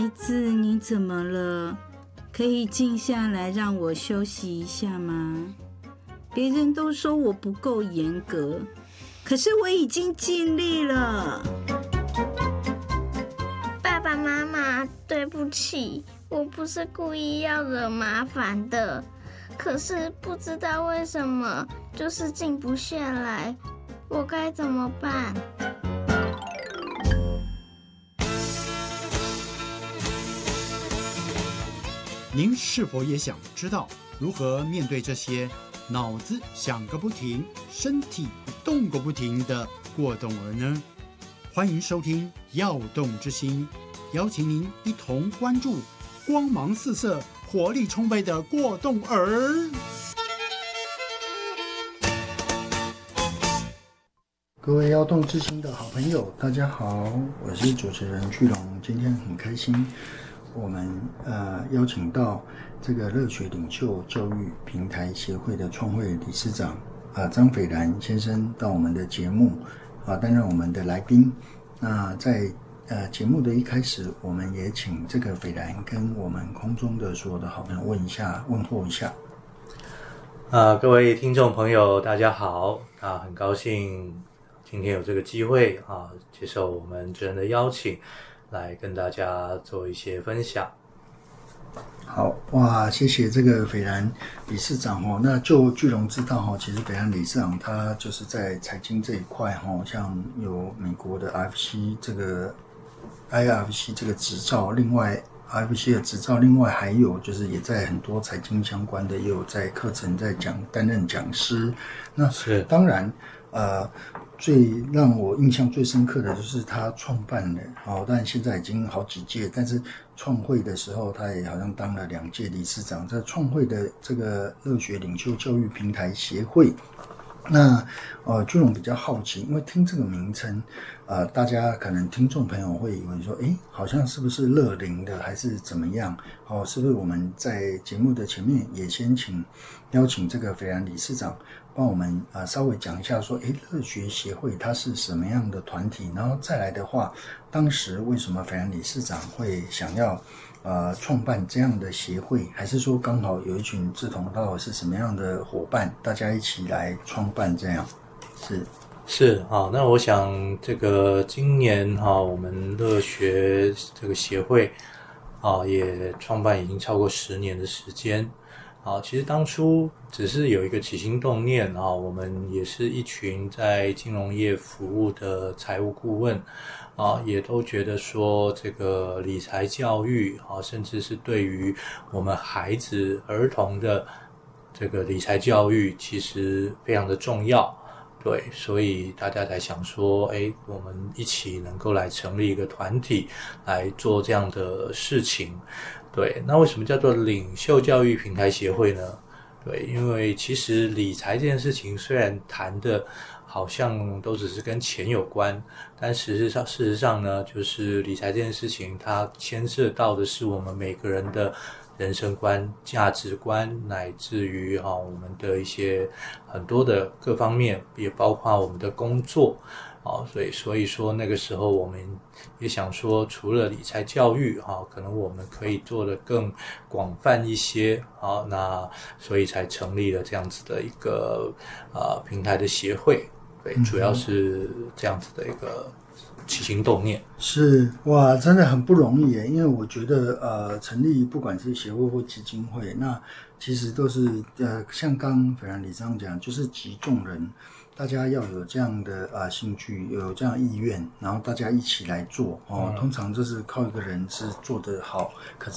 孩子，你怎么了？可以静下来让我休息一下吗？别人都说我不够严格，可是我已经尽力了。 爸爸妈妈，对不起，我不是故意要惹麻烦的，可是不知道为什么就是静不下来，我该怎么办？ 您是否也想知道如何面对这些脑子想个不停、身体动个不停的过动儿呢？欢迎收听《耀动之心》，邀请您一同关注光芒四射、活力充沛的过动儿。 各位耀动之心的好朋友，大家好，我是主持人巨龙。今天很开心，我们邀请到这个热血领袖教育平台协会的创会理事长张斐然先生到我们的节目担任我们的来宾。那在节目的一开始，我们也请这个斐然跟我们空中的所有的好朋友问候一下。 各位听众朋友大家好，很高兴今天有这个机会接受我们主任的邀请，来跟大家做一些分享。 好哇，谢谢这个斐然理事长那就巨龙知道其实斐然理事长他就是在财经这一块像有美国的 IFC 这个 IRFC 这个执照，另外 IFC 的执照，另外还有就是也在很多财经相关的也有在课程在担任讲师。那是当然最让我印象最深刻的就是他创办了但现在已经好几届，但是创会的时候他也好像当了2届理事长。在创会的这个热血领袖教育平台协会，那巨龙比较好奇，因为听这个名称大家可能听众朋友会以为说好像是不是乐龄的还是怎么样是不是我们在节目的前面也先邀请这个斐然理事长帮我们稍微讲一下说热学协会它是什么样的团体，然后再来的话，当时为什么斐然理事长会想要创办这样的协会，还是说刚好有一群志同道合是什么样的伙伴，大家一起来创办这样？ 是那我想这个今年我们热学这个协会也创办已经超过10年的时间。其实当初只是有一个起心动念我们也是一群在金融业服务的财务顾问也都觉得说这个理财教育甚至是对于我们孩子儿童的这个理财教育其实非常的重要。对，所以大家才想说我们一起能够来成立一个团体来做这样的事情。对，那为什么叫做领袖教育平台协会呢？对，因为其实理财这件事情虽然谈的好像都只是跟钱有关，但事实上呢，就是理财这件事情它牵涉到的是我们每个人的人生观、价值观，乃至于我们的一些很多的各方面，也包括我们的工作所以说那个时候我们也想说，除了理财教育可能我们可以做得更广泛一些那所以才成立了这样子的一个平台的协会。对，主要是这样子的一个起心动念。 是哇，真的很不容易耶，因为我觉得成立不管是协会或基金会，那其实都是像刚斐然理事长讲，就是集众人，大家要有这样的兴趣，有这样的意愿，然后大家一起来做通常就是靠一个人是做得好，可